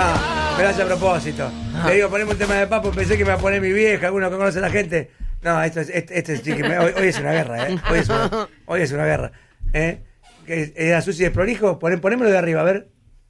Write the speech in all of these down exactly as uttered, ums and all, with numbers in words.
No, me lo hace a propósito. Le digo, poneme un tema de Papo, pensé que me iba a poner mi vieja, alguno que conoce a la gente. No, esto es, este, este es chiqui, hoy, hoy es una guerra, ¿eh? Hoy es una, hoy es una guerra. ¿Eh? ¿Que era sucio y desprolijo? Poné, ponémelo de arriba, a ver.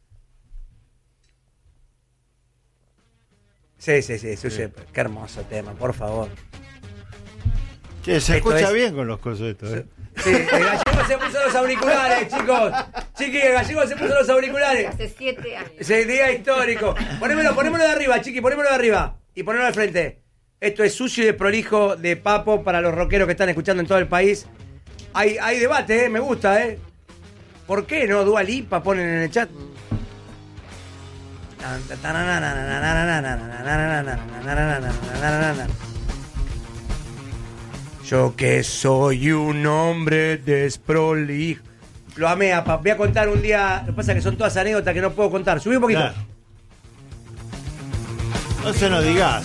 Sí, sí, sí, sucio. Sí. Qué hermoso tema, por favor. Che, se Esto escucha es... bien con los cosos estos, ¿eh? Sí, el gallego se puso los auriculares, chicos. Chiqui, el gallego se puso los auriculares. Hace siete años. Ese día histórico. Ponémelo, ponémelo de arriba, chiqui, ponémelo de arriba. Y ponémelo al frente. Esto es sucio y desprolijo de Papo para los rockeros que están escuchando en todo el país. Hay, hay debate, ¿eh? Me gusta, ¿eh? ¿Por qué no? Dua Lipa ponen en el chat. Yo que soy un hombre desprolijo. Lo amé, apa. Voy a contar un día. Lo que pasa es que son todas anécdotas que no puedo contar. Subí un poquito. Claro. No se nos digas.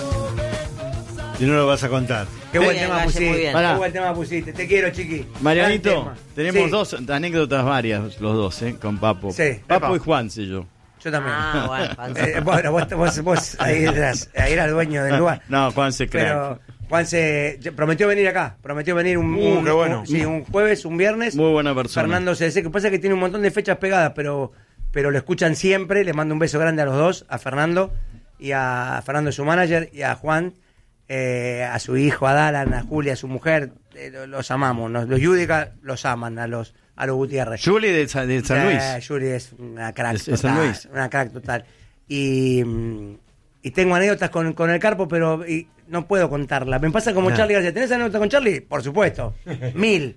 Si no lo vas a contar. Qué buen Bien, tema Galle, pusiste. muy bien. Qué buen tema pusiste. Te quiero, chiqui. Marianito, Gran tema. tenemos Sí. dos anécdotas varias, los dos, ¿eh? Con Papo. Sí. Papo Epa. y Juan, sí, yo. Yo también. Ah, bueno, panza. Eh, bueno, vos, vos, vos ahí, eras, ahí era el dueño del lugar. No, Juan se crack. Pero Juan se prometió venir acá. Prometió venir un, Uh, un- qué bueno. un- sí, un jueves, un viernes. Muy buena persona. Fernando C D C, que pasa que tiene un montón de fechas pegadas, pero, pero lo escuchan siempre. Le mando un beso grande a los dos, a Fernando y a Fernando, su manager, y a Juan, eh, a su hijo, a Dalan, a Julia, a su mujer. Eh, lo- los amamos. Nos- los Yudica los aman, a los, a los Gutiérrez. Julie de, Sa- de San Luis. Eh, Yuri es una crack Es- total. es San Luis. Una crack total. Y, mm, y tengo anécdotas con, con el Carpo, pero y no puedo contarlas. Me pasa como No. Charlie García. ¿Tenés anécdotas con Charlie? Por supuesto. Mil.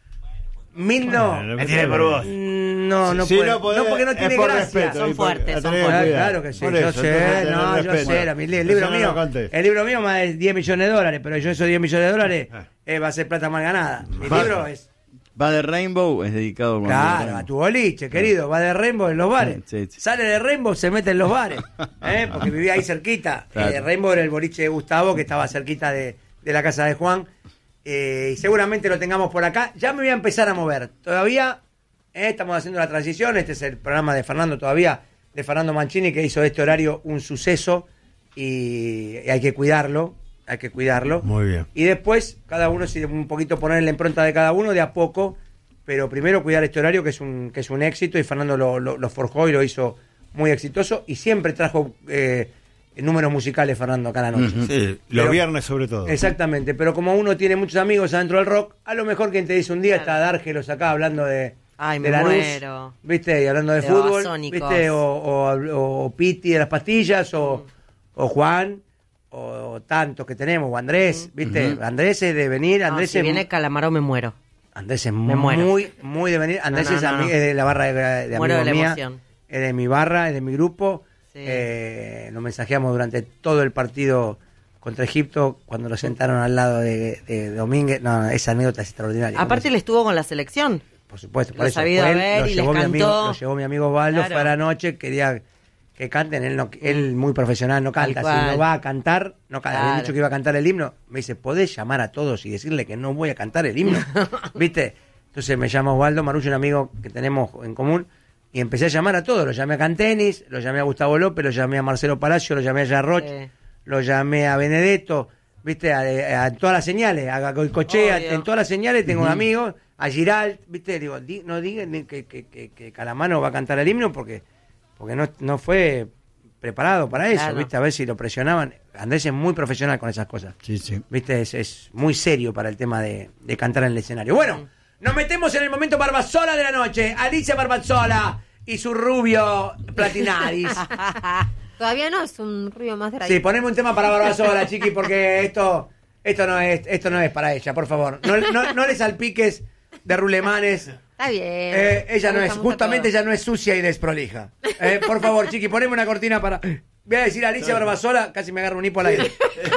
Mil no. Bueno, me tiene por vos. Mm, No, no Si puedo. no podés, no, porque no es tiene por gracia. respeto, Son y por- fuertes, a son tener Ah, fuertes. cuidado. claro que sí, Por yo eso, sé, entonces, tener no, yo respeto. sé, era mi li- el Eso libro no lo mío, conté. el libro mío más de diez millones de dólares, pero yo esos diez millones de dólares Ah. eh, va a ser plata mal ganada. Mi Va- libro es, Va de Rainbow, es dedicado a claro, a tu boliche, querido, va de Rainbow en los bares, Sí, sí. sale de Rainbow, se mete en los bares, ¿eh? Porque vivía ahí cerquita. Claro. Eh, Rainbow era el boliche de Gustavo, que estaba cerquita de, de la casa de Juan, eh, y seguramente lo tengamos por acá. Ya me voy a empezar a mover, todavía eh, estamos haciendo la transición, este es el programa de Fernando todavía, de Fernando Mancini, que hizo de este horario un suceso, y, y hay que cuidarlo, hay que cuidarlo. Muy bien. Y después, cada uno, si un poquito poner la impronta de cada uno, de a poco, pero primero cuidar este horario, que es un, que es un éxito, y Fernando lo, lo, lo forjó y lo hizo muy exitoso, y siempre trajo eh, números musicales, Fernando, cada noche. Ujú. Sí, los Pero- viernes sobre todo. Exactamente, pero como uno tiene muchos amigos adentro del rock, a lo mejor quien te dice un día está Dárgelos acá hablando de, Ay, de me Lanús, muero. ¿viste? Y hablando de, De fútbol, Babasónicos. ¿viste? O, o, o Piti de las pastillas, o, o Juan, o tantos que tenemos, o Andrés, ¿viste? Ujú. Andrés es de venir, No, Andrés si es... viene Calamaro me muero. Andrés es Me muero. muy, muy de venir. Andrés No, no, es, no, ami- no. es de la barra de, de Muero amigos de la mía. emoción. Es de mi barra, es de mi grupo. Sí. Eh, nos mensajeamos durante todo el partido contra Egipto cuando lo sentaron al lado de, de Domínguez. No, esa anécdota es extraordinaria. Aparte él estuvo con la selección. Por supuesto, lo por eso. sabido Fue él, ver lo y llevó les mi amigo, cantó. lo llevó mi amigo Osvaldo, Claro. fue a la noche, quería que canten, él no, él muy profesional, no canta, Tal si cual. no va a cantar, no canta. Habían Claro. dicho que iba a cantar el himno, me dice, ¿podés llamar a todos y decirle que no voy a cantar el himno? ¿Viste? Entonces me llama Osvaldo Marullo, un amigo que tenemos en común, y empecé a llamar a todos, lo llamé a Cantenis, lo llamé a Gustavo López, lo llamé a Marcelo Palacio, lo llamé a Jarroch, Sí. lo llamé a Benedetto, ¿viste? A, a todas las señales, a Goicochea, Obvio. en todas las señales tengo un amigo, a Giral, ¿viste? Digo, di- no digan ni que, que, que, que Calamano va a cantar el himno porque, porque no, no fue preparado para eso, Claro. ¿viste? A ver si lo presionaban. Andrés es muy profesional con esas cosas, Sí, sí. ¿viste? Es, es muy serio para el tema de, de cantar en el escenario. Bueno, nos metemos en el momento Barbazola de la noche. Alicia Barbazola y su rubio Platinaris. Todavía no, es un río más de Sí, poneme un tema para Barbazola, chiqui, porque esto, esto no es, esto no es para ella, por favor. No, no, no le salpiques de rulemanes. Está bien. Eh, ella no Me es, gusta mucho justamente todo. ella no es sucia y desprolija. Eh, por favor, chiqui, poneme una cortina para. Voy a decir Alicia Barbazola, casi me agarro un hipo al aire.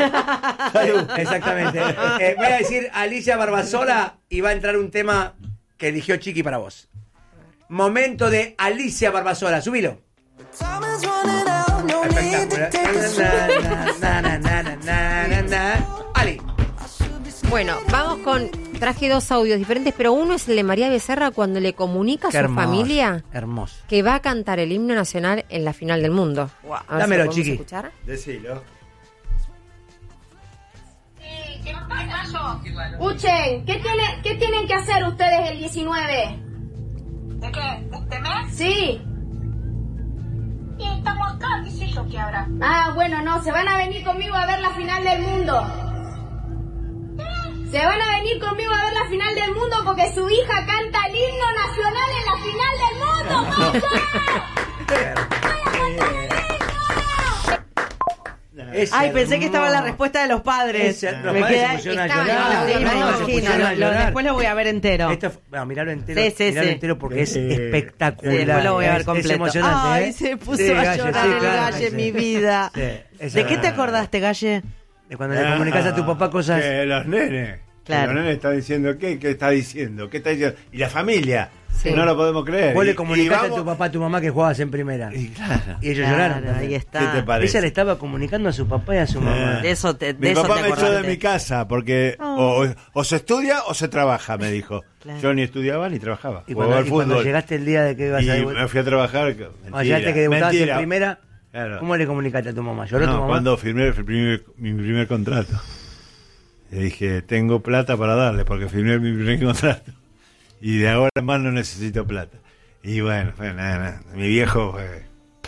Exactamente. Eh, voy a decir Alicia Barbazola y va a entrar un tema que eligió Chiqui para vos. Momento de Alicia Barbazola, subilo. Espectacular. Na, na, na, na, na, na, na, na. Ali. Bueno, vamos con... Traje dos audios diferentes, pero uno es el de María Becerra cuando le comunica a Qué su hermoso, familia hermoso. que va a cantar el himno nacional en la final del mundo. Wow. A ver Dámelo, si lo podemos chiqui. escuchar. Decilo. Escuchen, ¿qué, tiene, ¿qué tienen que hacer ustedes el diecinueve? ¿De qué? ¿De este mes? Sí. Y estamos acá, qué sé yo qué habrá. Ah, bueno, no, se van a venir conmigo a ver la final del mundo. Se van a venir conmigo a ver la final del mundo porque su hija canta el himno nacional en la final del mundo. Es Ay, pensé hermoso. que estaba la respuesta de los padres. Es- los Me padres queda- se pusieron a estaba en llorar. el audio, Sí, no, me no, se imagino. pusieron a Lo- lo- llorar. después lo voy a ver entero. Esto fue- bueno, miralo entero, Sí, sí, miralo sí. entero porque es Eh, espectacular. Sí, después lo voy a ver Es- completo. Es emocionante, Ay, ¿eh? se puso Sí, a Galle, llorar sí, el claro, Galle, sí. mi vida. Sí, es ¿De qué te verdad. acordaste, Galle? De cuando le comunicas a tu papá cosas. Que los nenes. Claro. Que los nenes están diciendo, ¿qué? ¿Qué está diciendo? ¿Qué está diciendo? Y la familia. Sí. No lo podemos creer. Vos Y- le y comunicaste a vamos- tu papá, a tu mamá que jugabas en primera. Y claro. Y ellos Claro, lloraron. ahí también. está. ¿Qué te parece? Ella le estaba comunicando a su papá y a su mamá. De eso te, de Mi eso papá te me echó de acordaste. mi casa porque o, o- o se estudia o se trabaja, me dijo. Claro. Yo ni estudiaba ni trabajaba. Y Jugaba cuando, al y cuando fútbol. llegaste el día de que ibas y a me debutar, fui a trabajar. que- Mentira, cuando llegaste que debutabas mentira. en primera, Claro. ¿cómo le comunicaste a tu mamá? ¿Lloró tu No, mamá? cuando firmé el primer- mi primer contrato. Le dije, tengo plata para darle porque firmé mi primer contrato. Y de ahora en más no necesito plata. Y bueno, fue nada, nada. Mi viejo fue...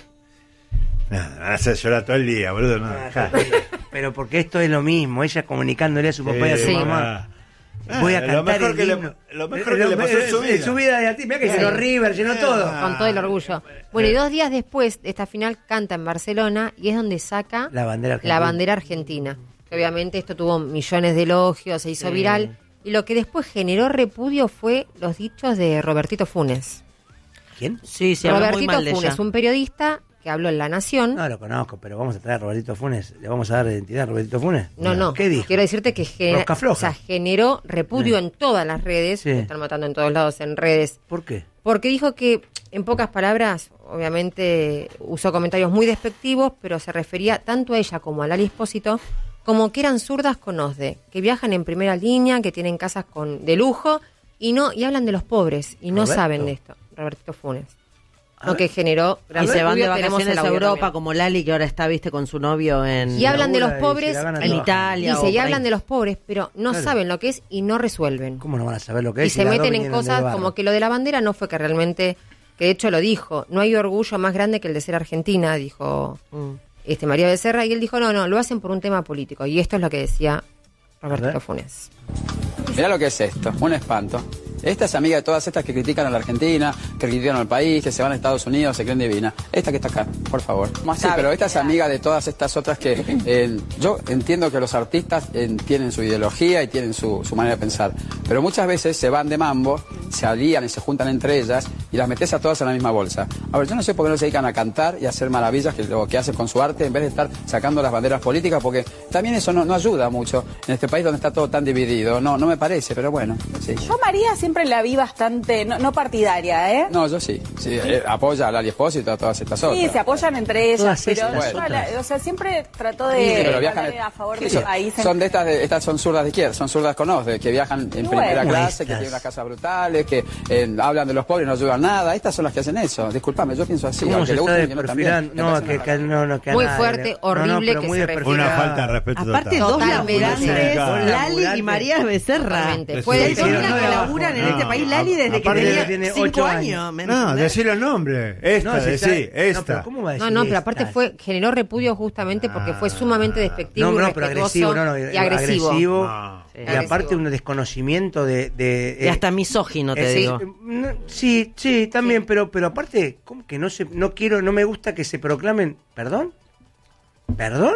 Nada, me hace llorar todo el día, boludo. No, dejá. Pero porque esto es lo mismo, ella comunicándole a su papá y a su Sí. mamá. Ah, Voy a lo cantar mejor el que le- himno. lo mejor que le pasó en su vida. su vida de artista. Mirá que Sí. llenó River, llenó todo. Con todo el orgullo. Bueno, y dos días después, esta final canta en Barcelona y es donde saca La bandera argentina. la bandera argentina. Que obviamente esto tuvo millones de elogios, se hizo Sí. viral. Y lo que después generó repudio fue los dichos de Robertito Funes. ¿Quién? Sí, sí, habló muy Robertito mal de Funes, ella. un periodista que habló en La Nación. No lo conozco, pero vamos a traer a Robertito Funes. ¿Le vamos a dar identidad a Robertito Funes? No, no. ¿Qué dijo? Quiero decirte que genera- Rosca floja. o sea, generó repudio Sí. en todas las redes. Sí. Se están matando en todos lados en redes. ¿Por qué? Porque dijo que, en pocas palabras, obviamente usó comentarios muy despectivos, pero se refería tanto a ella como a Lali Espósito como que eran zurdas con OSDE, que viajan en primera línea, que tienen casas con de lujo y no y hablan de los pobres y no Roberto. saben de esto. Roberto Funes. A Lo ver. que generó gran Y se van de repudio. Tenemos vacaciones el a audio Europa también. como Lali, que ahora está, viste, con su novio en... Y hablan de los labura y pobres se la gana en trabajando. Italia. o Dice, y por hablan ahí. de los pobres, pero no Claro. saben lo que es y no resuelven. ¿Cómo no van a saber lo que Y es? se las dos meten en vinieron del cosas barro? como que lo de la bandera no fue que realmente, que de hecho lo dijo, no hay orgullo más grande que el de ser argentina, dijo Mm. este María Becerra, y él dijo, no, no, lo hacen por un tema político. Y esto es lo que decía Roberto ver. Funes. Mirá lo que es esto, un espanto. Esta es amiga de todas estas que critican a la Argentina, que critican al país, que se van a Estados Unidos, se creen divina. Esta que está acá, por favor. Sí, pero esta es amiga de todas estas otras que... eh, yo entiendo que los artistas eh, tienen su ideología y tienen su, su manera de pensar, pero muchas veces se van de mambo, se alían y se juntan entre ellas y las metes a todas en la misma bolsa. A ver, yo no sé por qué no se dedican a cantar y a hacer maravillas, que lo que hacen con su arte, en vez de estar sacando las banderas políticas, porque también eso no, no ayuda mucho en este país donde está todo tan dividido. No, no me parece, pero bueno, sí. Yo a María siempre la vi bastante, no, no partidaria, ¿eh? No, yo sí. sí eh, apoya a Lali Espósito y a todas estas otras. Sí, se apoyan entre ellas, Todas pero estas yo otras. la- o sea, siempre trató Sí, de pero viajan hablar a favor ¿Qué del son? país. Son de estas, de, estas son zurdas de izquierda, son zurdas con OSDE, que viajan en Y primera bueno. clase, que Estas. tienen unas casas brutales, que eh, hablan de los pobres y no ayudan nada. Estas son las que hacen eso. Disculpame, yo pienso así. ¿Cómo aunque se le está guste, que no también. desperfilando? Me No, parece que, una que no, no, que a Muy nadie fuerte, le- no, no, horrible pero que muy se desperfilado. Una falta de respeto Aparte, total. dos Totalmente. laburantes, Totalmente. Lali y María Becerra. Totalmente. Fue Son de- dos Sí, las no que de abajo. laburan en No, este país. Lali desde que aparte tenía tiene cinco ocho años. años. ¿me No, entendés? decí los nombres. Esta, No, si decí, está- esta. No, pero ¿cómo va a No, decir no, pero aparte esta? fue generó repudio justamente porque fue sumamente despectivo No, y no, pero respetuoso agresivo, no, no, y agresivo. agresivo. No. Sí. Y aparte Agresivo. un desconocimiento de... de Y hasta misógino, te eh, sí, digo. eh, no, sí, sí, también, pero pero aparte, ¿cómo que no se, no quiero, no me gusta que se proclamen, ¿perdón? ¿Perdón?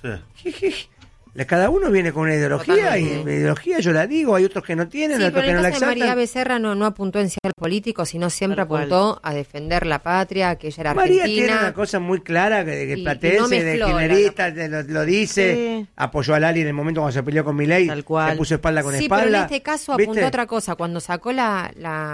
Sí. La- Cada uno viene con una ideología Totalmente. y mi ideología yo la digo, hay otros que no tienen, Sí, otros pero que en no el la caso de María exaltan. Becerra no, no apuntó en ser político, sino siempre Tal cual. apuntó a defender la patria, que ella era María argentina. tiene una cosa muy clara que, que Y- y platense, no de mezcló la- kirchnerista, de- lo, lo dice, Sí. apoyó a Lali en el momento cuando se peleó con Milei, Tal cual. se puso espalda con sí, espalda. pero en este caso ¿viste? apuntó a otra cosa. Cuando sacó la, la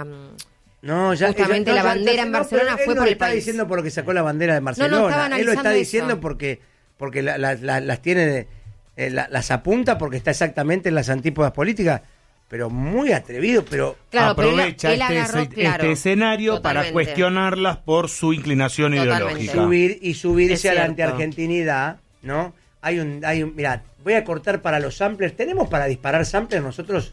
No, ya, Justamente ella- la ya- bandera ya- en no, Barcelona pero él fue no por lo el está país. diciendo porque sacó la bandera de Barcelona. estaba Él lo analizando está diciendo eso. porque porque la- la- la- las tiene de, eh, la- las apunta porque está exactamente en las antípodas políticas, pero muy atrevido, pero Claro, pero él- aprovecha él este, agarró, este claro, escenario para totalmente. cuestionarlas por su inclinación Totalmente. ideológica. subir y subirse Es a la cierto. antiargentinidad, ¿no? Hay un, hay un, mirá, voy a cortar para los samplers. ¿Tenemos para disparar samplers nosotros?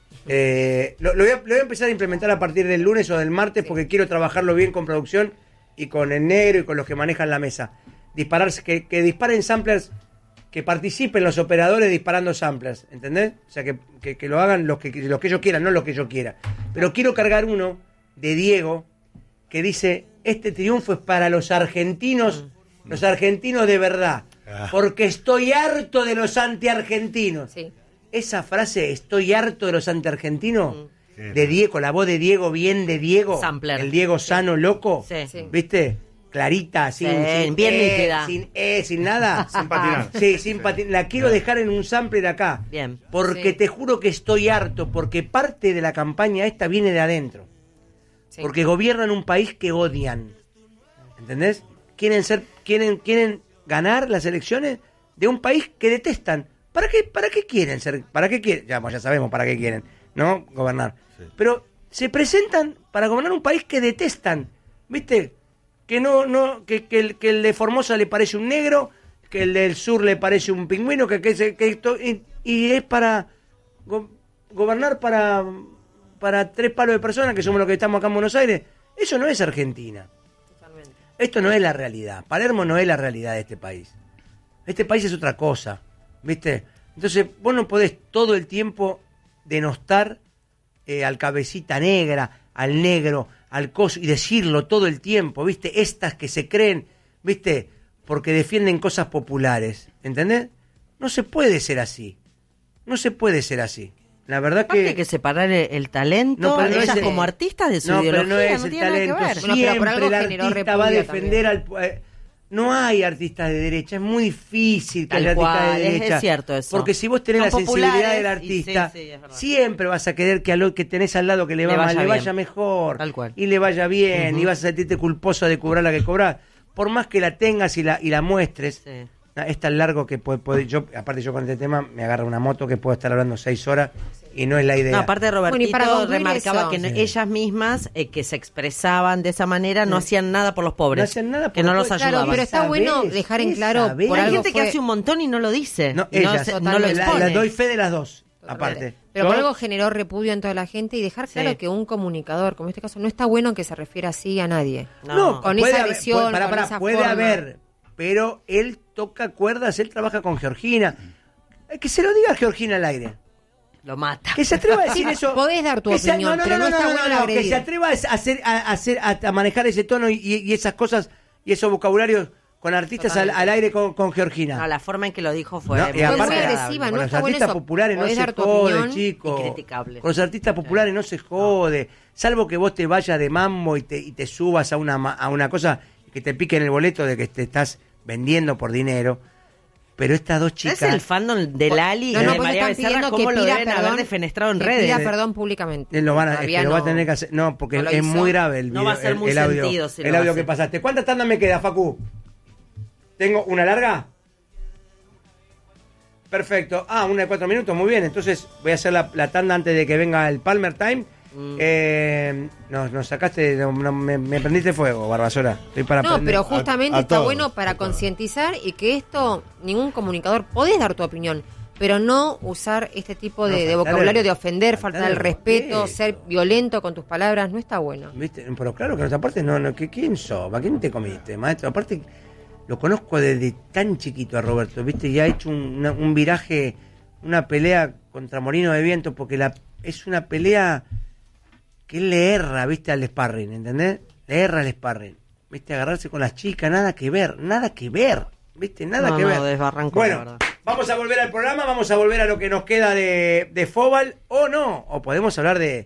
Eh, lo, lo voy a, lo voy a empezar a implementar a partir del lunes o del martes porque quiero trabajarlo bien con producción y con el negro y con los que manejan la mesa. Dispararse, que, que disparen samplers, que participen los operadores disparando samplers, ¿entendés? O sea, que, que, que lo hagan los que, los que ellos quieran, no los que yo quiera. Pero quiero cargar uno de Diego que dice, este triunfo es para los argentinos, los argentinos de verdad, porque estoy harto de los antiargentinos. Sí. Esa frase, estoy harto de los antiargentinos, Sí, de no. Diego, la voz de Diego, bien de Diego, Sampler. el Diego sano, loco, Sí. Sí. ¿viste? Clarita, sin, Sí, sin bien E, nítida. sin E, sin nada. Sin patinar. Sí, sin patinar. La quiero dejar en un sampler acá. Bien. Porque Sí. te juro que estoy harto, porque parte de la campaña esta viene de adentro. Sí. Porque gobiernan un país que odian. ¿Entendés? Quieren ser, quieren, quieren ganar las elecciones de un país que detestan. ¿Para qué, para qué quieren ser? ¿Para qué quieren? Ya, pues ya sabemos para qué quieren, ¿no? Gobernar. Sí. Pero se presentan para gobernar un país que detestan. ¿Viste? Que no, no, que, que, el, que el de Formosa le parece un negro, que el del sur le parece un pingüino, que, que, se- que esto, y, y es para go- gobernar para, para tres palos de personas, que somos los que estamos acá en Buenos Aires. Eso no es Argentina. Esto no es la realidad. Palermo no es la realidad de este país. Este país es otra cosa, ¿viste? Entonces, vos no podés todo el tiempo denostar eh, al cabecita negra, al negro, al coso, y decirlo todo el tiempo, ¿viste? Estas que se creen, ¿viste? Porque defienden cosas populares, ¿entendés? No se puede ser así. No se puede ser así. La verdad Aparte que... hay que separar el, el talento No, pero de no ellas es el- como artistas de su no, ideología. pero no es el tiene nada que talento. ver. Bueno, pero por Siempre algo el generó artista va a repudio defender al... eh, No hay artistas de derecha, es muy difícil que Tal haya artistas cual, de es- derecha. es cierto eso. Porque si vos tenés Son la sensibilidad populares del y artista, sí, sí, es verdad. siempre vas a querer que a lo que tenés al lado que le va Le mal, vaya le bien. vaya mejor. Tal cual. Y le vaya bien, Ujú. y vas a sentirte culposo de cobrar la que cobrás. Por más que la tengas y la, y la muestres, Sí. es tan largo que puede, puede- yo, aparte yo con este tema me agarro una moto que puedo estar hablando seis horas y no es la idea. No, aparte Robertito Bueno, y para concluir remarcaba eso. que no- Sí. ellas mismas eh, que se expresaban de esa manera no Sí. hacían nada por los pobres, No hacen nada por que no los los pobres. ayudaban. Claro, pero está bueno Sabés, dejar en sí claro sabés. por Hay algo gente que fue- hace un montón y no lo dice. No, Y no, ellas, se- no totalmente. lo la, expone. la doy fe de las dos, aparte. Pero Yo- por algo generó repudio en toda la gente y dejar claro Sí. que un comunicador, como en este caso, no está bueno que se refiera así a nadie. No. con puede esa haber- agresión, puede- pará, con pará, esa puede forma. haber, pero él toca cuerdas, él trabaja con Georgina. Eh, Que se lo diga a Georgina al aire. Lo mata. Que se atreva a decir Sí, eso. podés dar tu Que se- opinión, pero no está bueno que agredir. se atreva a hacer, a, hacer, a, a manejar ese tono y, y esas cosas y esos vocabularios con artistas al, Totalmente. al aire con, con Georgina. No, la forma en que lo dijo fue No, muy y aparte- muy desagradable. agresiva, con no los está bueno artistas eso. populares no Podés se dar tu jode, opinión chicos. y criticable. Con los artistas populares no se jode. Salvo que vos te vayas de mambo y te, y te subas a una, ma- a una cosa que te pique en el boleto de que te estás vendiendo por dinero. Pero estas dos chicas... Es el fandom de Lali No, y no, de pues María están Becerra, pidiendo cómo que lo pida deben perdón, haber defenestrado en que redes. pida perdón públicamente. Él lo, van a, es Todavía que lo va a no- tener que hacer. No, porque no lo es hizo. muy grave el No video. va a ser el, muy el audio, sentido si lo el audio hace. que pasaste. ¿Cuántas tandas me queda, Facu? ¿Tengo una larga? Perfecto. Ah, una de cuatro minutos, muy bien. Entonces voy a hacer la, la tanda antes de que venga el Palmer Time. Mm. Eh, nos, nos sacaste, no, no, me, me prendiste fuego, Barbasora. Estoy para No, prender. pero justamente a está todos, bueno para concientizar y que esto, ningún comunicador, podés dar tu opinión, pero no usar este tipo de, No, de faltar vocabulario el- de ofender, faltar faltar el el respeto, respeto. ser violento con tus palabras, no está bueno. ¿Viste? Pero claro que nuestra parte no, no ¿qué- ¿quién sos? ¿A quién te comiste, maestro? Aparte, lo conozco desde tan chiquito a Roberto, ¿viste? Y ha hecho un, una- un viraje, una pelea contra Molino de Viento, porque la, es una pelea que él le erra, ¿viste? Al sparring, ¿entendés? Le erra al sparring, ¿viste? Agarrarse con las chicas, nada que ver, nada que ver, ¿viste? Nada No, que no, ver. desbarrancó, la Bueno, verdad. vamos a volver al programa, vamos a volver a lo que nos queda de, de Fóbal, o no, o podemos hablar de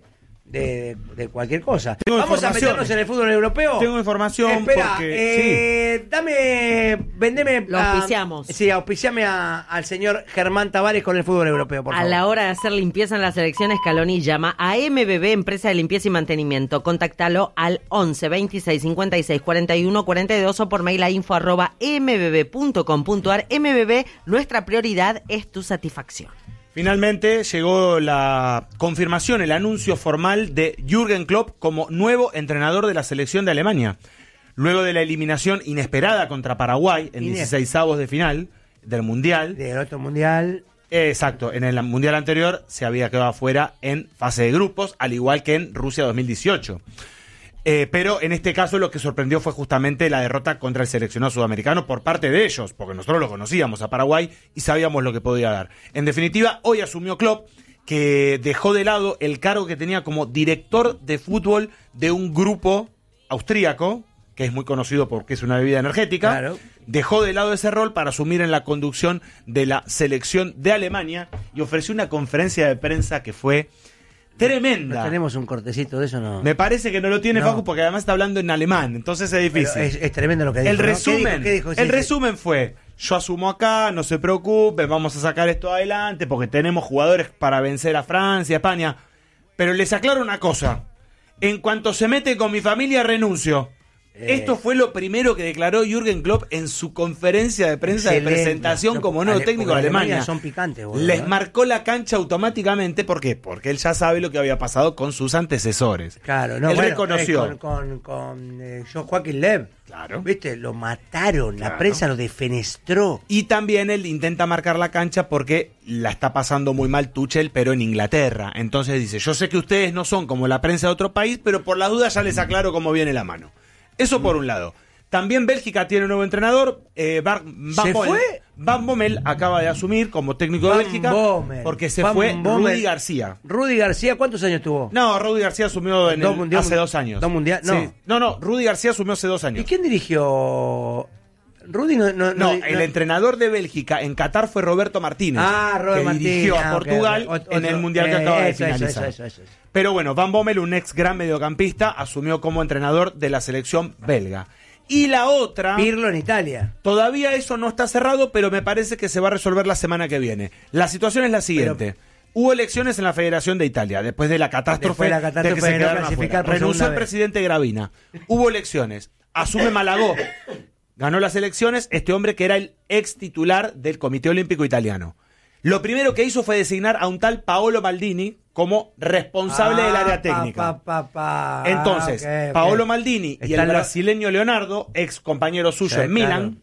de, de cualquier cosa. Tengo Vamos a información. meternos en el fútbol europeo. Tengo información Espera, porque... eh, dame, vendeme... Lo a- auspiciamos. sí, auspiciame a- al señor Germán Tavares con el fútbol europeo, por A favor. la hora de hacer limpieza en la selección Scaloni llama a M B B, empresa de limpieza y mantenimiento. Contáctalo al once veintiséis cincuenta y seis cuarenta y uno cuarenta y dos o por mail a info arroba mbb punto com punto ar. M B B, nuestra prioridad es tu satisfacción. Finalmente llegó la confirmación, el anuncio formal de Jürgen Klopp como nuevo entrenador de la selección de Alemania. Luego de la eliminación inesperada contra Paraguay en Ines- dieciseisavos de final del Mundial. Del otro mundial. Eh, exacto, en el Mundial anterior se había quedado afuera en fase de grupos, al igual que en Rusia dos mil dieciocho. Eh, pero en este caso lo que sorprendió fue justamente la derrota contra el seleccionado sudamericano por parte de ellos, porque nosotros lo conocíamos a Paraguay y sabíamos lo que podía dar. En definitiva, hoy asumió Klopp, que dejó de lado el cargo que tenía como director de fútbol de un grupo austríaco, que es muy conocido porque es una bebida energética. Claro. Dejó de lado ese rol para asumir en la conducción de la selección de Alemania y ofreció una conferencia de prensa que fue tremenda. No tenemos un cortecito de eso, ¿no? Me parece que no lo tiene No. Facu porque además está hablando en alemán, entonces es Pero difícil. es, es tremendo lo que dijo. el ¿no? resumen, ¿Qué dijo? ¿Qué dijo? Sí, el sí. resumen fue: yo asumo acá, no se preocupe, vamos a sacar esto adelante porque tenemos jugadores para vencer a Francia, España. Pero les aclaro una cosa: en cuanto se mete con mi familia renuncio. Eh. Esto fue lo primero que declaró Jürgen Klopp en su conferencia de prensa Excelente. de presentación No, como nuevo Ale- técnico de porque Alemania. Son picantes, boludo, Les ¿eh? marcó la cancha automáticamente. ¿Por qué? Porque él ya sabe lo que había pasado con sus antecesores. Claro, no, él bueno, reconoció. eh, con, con, con eh, Joe Joaquín Lev. Claro. ¿Viste? Lo mataron, Claro. la prensa lo defenestró. Y también él intenta marcar la cancha porque la está pasando muy mal Tuchel, pero en Inglaterra. Entonces dice: yo sé que ustedes no son como la prensa de otro país, pero por la duda ya les aclaro cómo viene la mano. Eso por un lado. También Bélgica tiene un nuevo entrenador. Eh, Bar- Van ¿Se Bommel. fue? Van Bommel acaba de asumir como técnico de Van Bélgica Bommel. porque se Van fue Bommel. Rudy García. Rudy García, ¿cuántos años tuvo? No, Rudy García asumió en Dos el- mundial- hace dos años. dos mundial- no. Sí. no, no, Rudy García asumió hace dos años. ¿Y quién dirigió? Rudy no... No, No, no- el no- entrenador de Bélgica en Qatar fue Roberto Martínez. Ah, Robert que Martínez. dirigió a Ah, ok, Portugal ok. Otro- en el Mundial que eh, acaba de eso, eso, finalizar. eso, eso, eso. Pero bueno, Van Bommel, un ex gran mediocampista, asumió como entrenador de la selección belga. Y la otra... Pirlo en Italia. Todavía eso no está cerrado, pero me parece que se va a resolver la semana que viene. La situación es la siguiente. Hubo elecciones en la Federación de Italia, después de la catástrofe, Después de la catástrofe de que se de no quedaron clasificar afuera. por Renunció segunda el vez. presidente Gravina. Hubo elecciones. Asume Malagó. Ganó las elecciones este hombre que era el ex titular del Comité Olímpico Italiano. Lo primero que hizo fue designar a un tal Paolo Maldini como responsable Ah, del área pa, técnica. pa, pa, pa. Entonces, Ah, ok, ok. Paolo Maldini y Están el los- brasileño Leonardo, ex compañero suyo Sí, en Milan,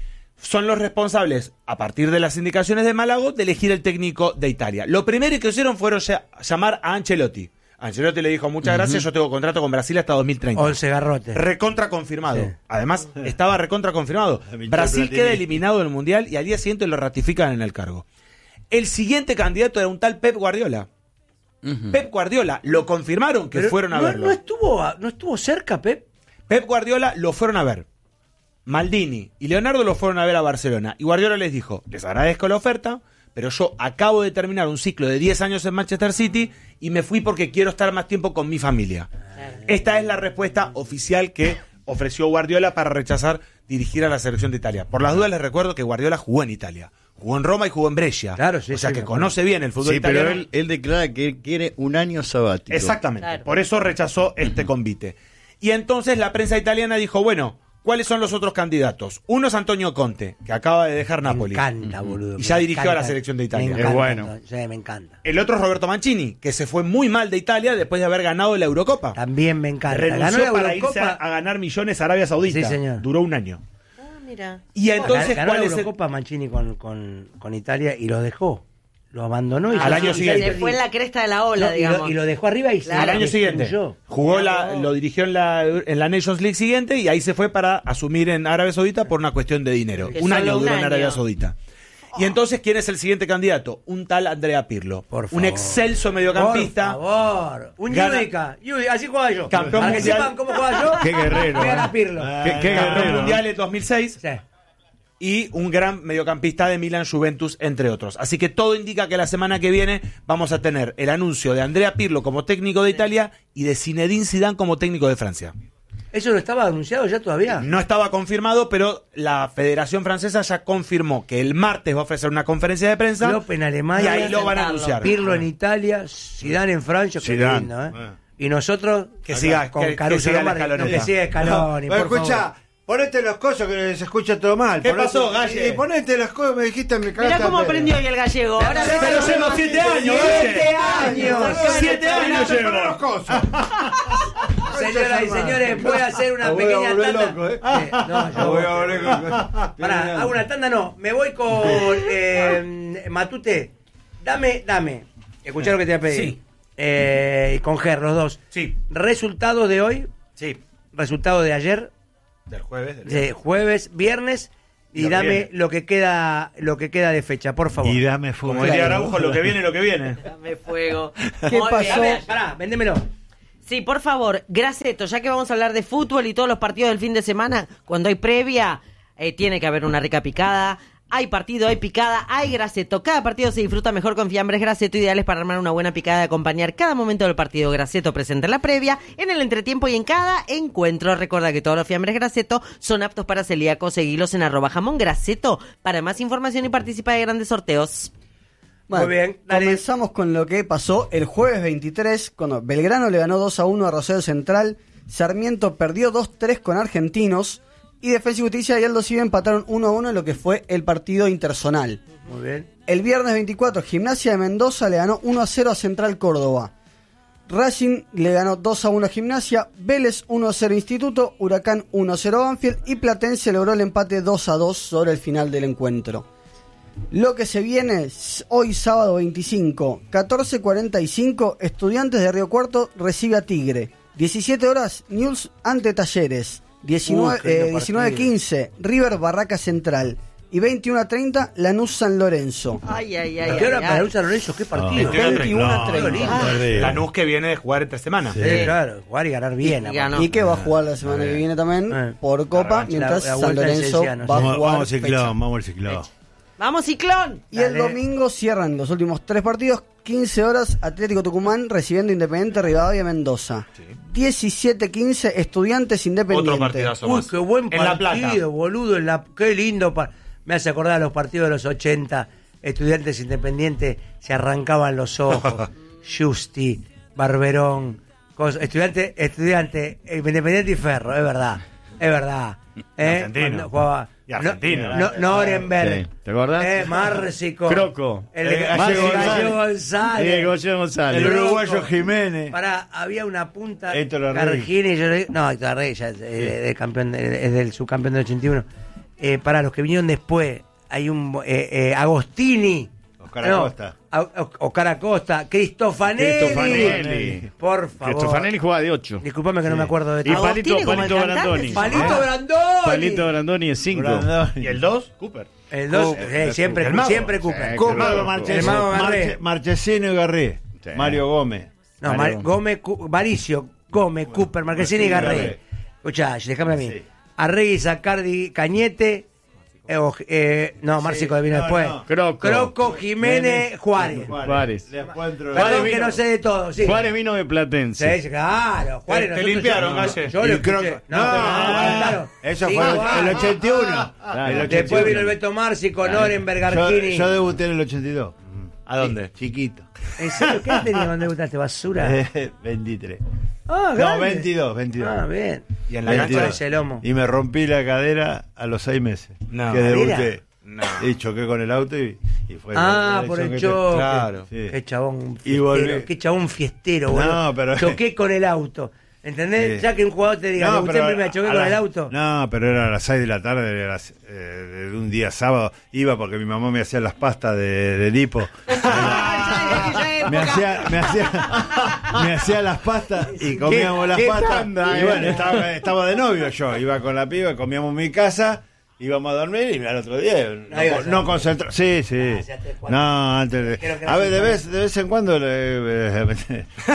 son los responsables, a partir de las indicaciones de Malagó, de elegir el técnico de Italia. Lo primero que hicieron fueron ya- llamar a Ancelotti. Ancelotti le dijo: muchas gracias, yo tengo contrato con Brasil hasta dos mil treinta. Once garrote. Recontra confirmado. Sí. Además, estaba recontra confirmado. Michel Brasil Platini. queda eliminado del Mundial y al día siguiente lo ratifican en el cargo. El siguiente candidato era un tal Pep Guardiola. Pep Guardiola, lo confirmaron que Pero fueron a no, verlo. No estuvo, a- no estuvo cerca, Pep. Pep Guardiola lo fueron a ver. Maldini y Leonardo lo fueron a ver a Barcelona. Y Guardiola les dijo: les agradezco la oferta, pero yo acabo de terminar un ciclo de diez años en Manchester City y me fui porque quiero estar más tiempo con mi familia. Esta es la respuesta oficial que ofreció Guardiola para rechazar dirigir a la selección de Italia. Por las dudas les recuerdo que Guardiola jugó en Italia. Jugó en Roma y jugó en Brescia. Claro, sí, o sea sí, que me acuerdo. conoce bien el fútbol Sí, italiano. pero él, él declara que quiere un año sabático. Exactamente. Claro. Por eso rechazó este convite. Y entonces la prensa italiana dijo: bueno, ¿cuáles son los otros candidatos? Uno es Antonio Conte, que acaba de dejar Napoli. Me encanta, boludo. Y ya me dirigió encanta. a la selección de Italia. Me Es encanta, bueno. Sí, me encanta. El otro es Roberto Mancini, que se fue muy mal de Italia después de haber ganado la Eurocopa. También me encanta. Renunció Ganó la para irse Eurocopa. a, a ganar millones a Arabia Saudita. Sí, señor. Duró un año. Ah, mira. Y entonces, ganó ¿cuál la es el- Eurocopa Mancini con, con, con Italia y lo dejó. Lo abandonó y Al ya- año y siguiente. Se fue en la cresta de la ola, No, y, digamos. lo, y lo dejó arriba y se Claro. Al año destruyó. siguiente. Jugó la, lo dirigió en la, en la Nations League siguiente y ahí se fue para asumir en Arabia Saudita por una cuestión de dinero. Que Un solo año un duró en año. Arabia Saudita. Y entonces, ¿quién es el siguiente candidato? Un tal Andrea Pirlo. Por un favor. excelso mediocampista. Por favor. Un Gana- Yudica. Yudica, así juega yo. Campeón Para que mundial. sepan cómo juega yo. Qué guerrero, Vean eh. a Pirlo. Qué, qué Campeón guerrero. mundial en dos mil seis. Sí. y un gran mediocampista de Milan, Juventus, entre otros. Así que todo indica que la semana que viene vamos a tener el anuncio de Andrea Pirlo como técnico de Italia y de Zinedine Zidane como técnico de Francia. ¿Eso no estaba anunciado ya todavía? No estaba confirmado, pero la Federación Francesa ya confirmó que el martes va a ofrecer una conferencia de prensa. Klopp en Alemania. Y ahí lo van a anunciar. Pirlo en Italia, Zidane en Francia. Qué Zidane. lindo, ¿eh? Bueno. Y nosotros Que siga- con que- Caruso que siga la Lombardi, escaloneta. que siga Scaloni, Bueno, por escucha, favor. ponete los cosos que se escucha todo mal. ¿Qué Ponete- pasó, Galle? Y ponete las cosas, me dijiste, me cagaste. Mirá cómo a pedo. aprendió hoy el gallego. Ahora Pero sí Pero se llevo siete años, ¡Siete años! Siete años Ponete llevo. los cosos. Señoras y señores, voy a hacer una Me voy a pequeña volver tanda. loco, ¿eh? Eh, no, Me yo voy a volver loco. Pará, hago una tanda, no. Me voy con eh, Matute. Dame, dame. Escuchá lo que te voy a pedir. Sí. Eh, y con Ger, los dos. Sí, Resultados de hoy, sí. resultado de ayer, Del jueves. Del de jueves, viernes. Y, Y lo que dame viene. lo que queda, lo que queda de fecha, por favor. Y dame fútbol. Como diría Araujo, lo que viene, lo que viene. Dame fuego. ¿Qué Muy pasó? bien. A ver, pará, véndemelo. Sí, por favor, Graceto, ya que vamos a hablar de fútbol y todos los partidos del fin de semana, cuando hay previa, eh, tiene que haber una rica picada. Hay partido, hay picada, hay Graceto. Cada partido se disfruta mejor con fiambres Graceto, ideales para armar una buena picada y acompañar cada momento del partido. Graceto presente en la previa, en el entretiempo y en cada encuentro. Recuerda que todos los fiambres Graceto son aptos para celíacos. Seguilos en arroba jamón Graceto para más información y participa de grandes sorteos. Bueno, Muy bien, dale. comenzamos con lo que pasó el jueves veintitrés, cuando Belgrano le ganó dos a uno a Rosario Central, Sarmiento perdió dos tres con Argentinos, y Defensa y Justicia y Aldo Civi empataron uno a uno en lo que fue el partido interzonal. Muy bien. El viernes veinticuatro, Gimnasia de Mendoza le ganó uno a cero a Central Córdoba. Racing le ganó dos a uno a Gimnasia, Vélez uno a cero Instituto, Huracán uno a cero Banfield y Platense logró el empate dos a dos sobre el final del encuentro. Lo que se viene es hoy sábado veinticinco, catorce cuarenta y cinco, Estudiantes de Río Cuarto recibe a Tigre. diecisiete horas, Newell's ante Talleres. diecinueve, Uh, qué lindo eh, diecinueve quince, River Barraca Central. Y veintiuno a treinta, Lanús San Lorenzo. Ay, ay, ay. ¿A qué hora ay, para ay. San Lorenzo? ¿Qué partido? No. veintiuno a No, treinta. no, perdí. Lanús que viene de jugar entre semanas. Sí, claro, jugar y ganar bien. Y aparte. ganó. Y que va a jugar la semana que viene también Eh. por Copa, La- mientras la San vuelta del Lorenzo Cienciano, va a Vamos, jugar vamos fecha. ciclón, vamos al ciclón. ¡Vamos, Ciclón! Y el Dale. domingo cierran los últimos tres partidos, quince horas, Atlético Tucumán recibiendo Independiente Rivadavia Mendoza. diecisiete quince, Estudiantes Independiente. Otro partidazo Uy, más. qué buen En La partido, Plata. boludo. En la, qué lindo. pa- Me hace acordar a los partidos de los ochenta. Estudiantes Independientes se arrancaban los ojos. Justi, Barberón. Cos- estudiante, estudiante, eh, Independiente y Ferro, es verdad. Es verdad. ¿Eh? Argentino. Cuando jugaba- Y argentino. No, no, Norenberg. Sí, ¿te acordás? Eh, Márcico. Croco. El de Eh, Gallego Gallego Gallego González. González. Diego José González. El Croco. uruguayo Jiménez. Pará, había una punta. Héctor Arregui. Gargini, yo le digo- no, Héctor Arregui ya es, eh, del campeón, de- es del subcampeón del ochenta y uno. Eh, para los que vinieron después, hay un eh, eh, Agostini. Oscar No, Acosta. A- O- Oscar Acosta, Cristofanelli. Cristofanelli. Por favor. Cristofanelli jugaba de ocho. Disculpame que no me acuerdo de Y todo. Palito, Agostini como Palito el cantante, Brandoni. sí. Palito Brandoni. Palito Brandoni es cinco. Brandoni. ¿Y el dos? Cooper. El dos, Cooper, eh, siempre, el mago. siempre Cooper. Sí, Cooper, claro. Marchesino, El mago Garré. Marche- Marchesino y Garré. Sí. Mario Gómez. No, Mar- Mario. Gómez, Cu- Maricio, Gómez, Cooper, Marquesini y Marquesini y Garré. Garré. Escuchá, déjame a mí. Sí. Arregui, Sacardi, Cañete. eh, o- eh, no, Márcico vino no, después. no. Croco. Croco, Jiménez, Juárez. Juárez. Después entró- Perdón Juárez que vino- no sé de todo, sí. Juárez vino de Platense. Sí, sí, claro. Juárez, Te- te nosotros limpiaron, ya- Galle. Yo lo Y escuché. Croco- No, No, pero no, aguantaron. Eso Sí, fue el, ah, el ochenta y uno. Claro, El el Después ochenta y vino uno. el Beto Márcico, Norenberg, Yo, Gargini. yo debuté en el ochenta y dos. ¿A dónde? Chiquito. ¿En serio? ¿Qué tenías cuando debutaste? ¿Basura? veintitrés. Ah, No, grande. veintidós, veintidós. Ah, bien. ¿Y en la veintidós. cancha? Ese lomo. Y me rompí la cadera a los seis meses. No. Que ¿Cadera? debuté. No. Y choqué con el auto y, y fue. Ah, la por lesión el que te- choque. Claro. Sí. Qué chabón Y volví. fiestero. Qué chabón fiestero, boludo. No, pero- Choqué con el auto. ¿Entendés? Sí. Ya que un jugador te diga, No, debuté pero en primera, choqué a con las- el auto. No, pero era a las seis de la tarde era las- eh, de un día sábado. Iba porque mi mamá me hacía las pastas de, de lipo. me hacía, me hacía, me hacía las pastas y comíamos las qué pastas. tanda, y eh? bueno, estaba, estaba de novio yo. Iba con la piba, comíamos en mi casa íbamos a dormir y al otro día no, Ahí no, vas a- no concentra. Sí, sí. Ah, ya te cuento. No, antes de. Quiero que A no ver, de se vez, de vez en cuando. Le, Bueno, bueno.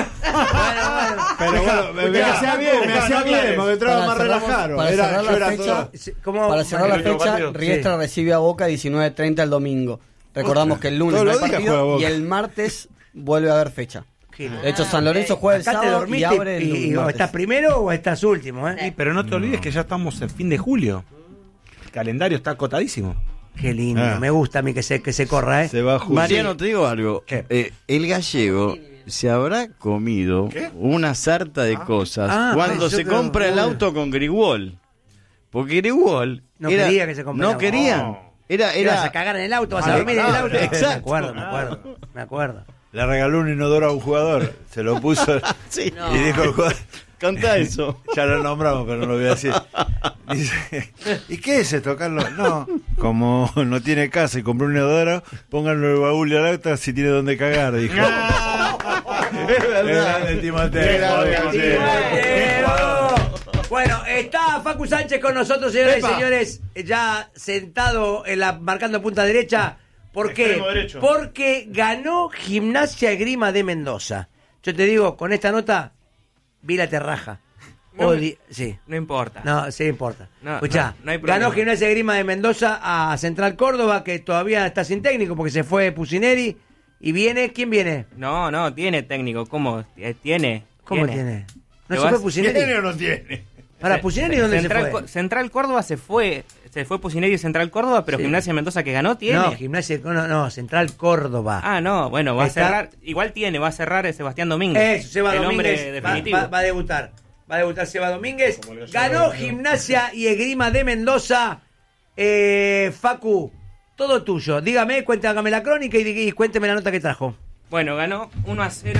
pero bueno, me, me Escuchá, hacía bien, me Facu, hacía no bien, aclares. porque entraba Para más cerrar- relajado. para Era, cerrar yo la era fecha- todo. ¿Cómo? Para cerrar la el último fecha, partido. Riestra recibe a Boca diecinueve treinta el domingo. Recordamos que el lunes Todos no hay los días partido juega Boca. y el martes vuelve a haber fecha. Qué De hecho, San Lorenzo juega el Acá te sábado y dormiste abre el y, y- o martes. estás primero o estás último, ¿eh? Sí, pero no te olvides que ya estamos en fin de julio. El calendario está acotadísimo. Qué lindo, Ah. me gusta a mí que se, que se corra, ¿eh? Se va a jugar. Mariano, te digo algo. ¿Qué? Eh, el gallego se habrá comido una sarta de cosas Ah, cuando yo se creo- compra el auto con Grigol. Porque Grigol No era- quería que se comprara No el auto. querían. No. Era, Te vas a era, cagar en el auto, vas Ah, a dormir en el claro, auto. exacto. Me acuerdo, me acuerdo, me acuerdo. Le regaló un inodoro a un jugador, se lo puso Sí. y dijo el jugador, Canta eso. ya lo nombramos, pero no lo voy a decir. Dice, ¿y qué es esto, Carlos? No, como no tiene casa y compró un inodoro, pónganlo en el baúl de la auto si tiene donde cagar, dijo. Es verdad. El Timoteo. Qué grande, Timoteo. Bueno, está Facu Sánchez con nosotros, señores y Epa. señores, ya sentado en la marcando punta derecha. ¿Por qué? Extremo derecho. Porque ganó Gimnasia Esgrima de Mendoza. Yo te digo, con esta nota, Vila te raja. No, Odi- sí. No importa. No, sí importa. No, Escuchá, no, no hay problema. ganó Gimnasia Esgrima de Mendoza a Central Córdoba, que todavía está sin técnico porque se fue Pusineri. Y viene, ¿quién viene? No, no, tiene técnico. ¿Cómo? Eh, Tiene. ¿Cómo tiene? ¿No ¿Te se vas? fue Pusineri? ¿Tiene o no tiene? Para, Pusineri, ¿dónde Central, se fue? Co- Central Córdoba se fue. Se fue Pusineri y Central Córdoba, pero Sí. Gimnasia Mendoza que ganó tiene. No, Gimnasia, no, no, Central Córdoba. Ah, no, bueno, va Está- a cerrar. Igual tiene, va a cerrar eh, Sebastián Domínguez. Eso, Seba el Domínguez hombre va, definitivo. va- va a debutar. Va a debutar Seba Domínguez. Ganó Gimnasia y Esgrima de Mendoza. Eh, Facu, todo tuyo. Dígame, cuéntame la crónica y, y cuénteme la nota que trajo. Bueno, ganó uno a cero